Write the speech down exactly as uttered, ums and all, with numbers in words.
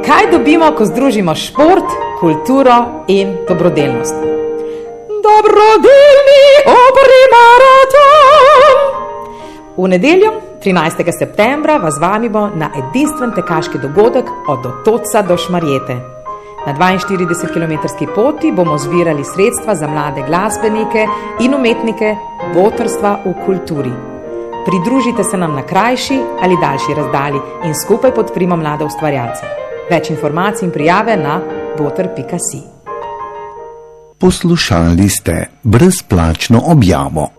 kaj dobimo, ko združimo šport, kulturo in dobrodelnost? Dobrodelni operni maraton! V nedeljo, trinajstega septembra, vas vabimo na edinstven tekaški dogodek od Otoca do Šmarjete. Na dvainštiridesetkilometrski poti bomo zbirali sredstva za mlade glasbenike in umetnike botrstva v kulturi. Pridružite se nam na krajši ali daljši razdalji in skupaj podprimo mlade ustvarjalce. Več informacij in prijave na boter pika si. Poslušali ste brezplačno objavo.